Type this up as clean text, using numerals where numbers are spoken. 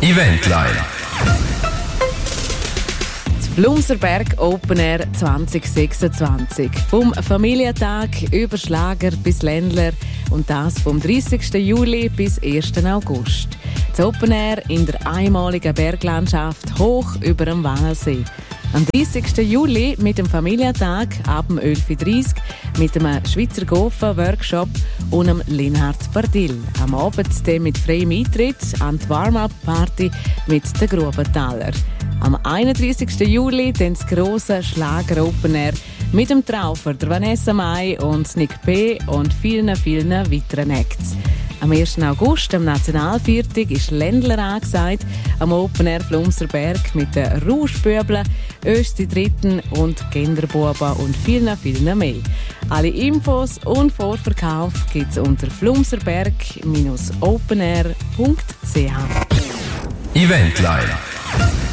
Eventline. Flumserberg Open Air 2026. Vom Familientag über Schlager bis Ländler und das vom 30. Juli bis 1. August. Das Open Air in der einmaligen Berglandschaft hoch über dem Walensee. Am 30. Juli mit dem Familientag ab dem 11.30 Uhr mit dem Schweizer Gofen-Workshop und dem Linhard Bardil. Am Abend dann mit freiem Eintritt an die Warm-Up-Party mit den Grubenthaler. Am 31. Juli dann das grosse Schlager Open Air mit dem Traufer, der Vanessa Mai und Nick P. und vielen weiteren Acts. Am 1. August, am Nationalviertag, ist Ländler angesagt, am Open Air Flumserberg mit den Rauschbübeln, Östi Dritten und Genderbuben und vielen mehr. Alle Infos und Vorverkauf gibt es unter flumserberg-openair.ch. Eventline.